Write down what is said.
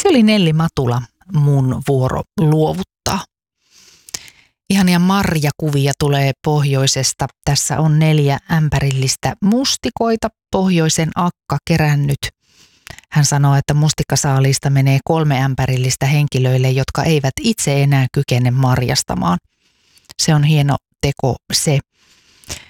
Se oli Nelli Matula, mun vuoro luovuttaa. Ihania marjakuvia tulee pohjoisesta. Tässä on 4 ämpärillistä mustikoita, pohjoisen akka kerännyt. Hän sanoo, että mustikkasaaliista menee 3 ämpärillistä henkilöille, jotka eivät itse enää kykene marjastamaan. Se on hieno teko se.